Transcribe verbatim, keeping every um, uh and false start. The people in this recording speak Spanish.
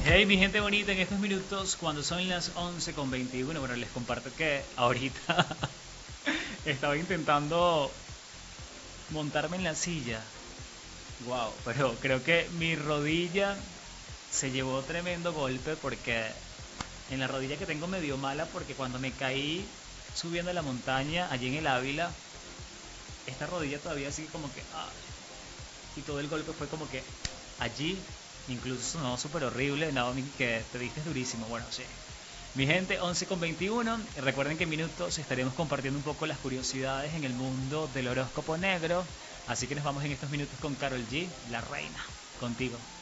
Hey, mi gente bonita, en estos minutos, cuando son las once con veintiuno, bueno, les comparto que ahorita estaba intentando montarme en la silla. Wow, pero creo que mi rodilla se llevó tremendo golpe porque en la rodilla que tengo medio mala porque cuando me caí subiendo la montaña allí en el Ávila, esta rodilla todavía sigue como que ah, y todo el golpe fue como que allí, incluso sonó súper horrible, no, que te diste durísimo, bueno, sí. Mi gente, once con veintiuno, recuerden que en minutos estaremos compartiendo un poco las curiosidades en el mundo del horóscopo negro, así que nos vamos en estos minutos con Carol G, la reina, contigo.